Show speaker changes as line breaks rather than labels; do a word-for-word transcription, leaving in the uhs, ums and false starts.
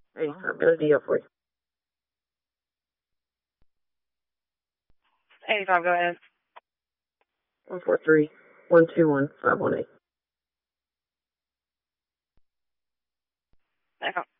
Hey, I've got a deal for you.
eighty-five, go ahead.
One four three one two one five one eight.
Echo.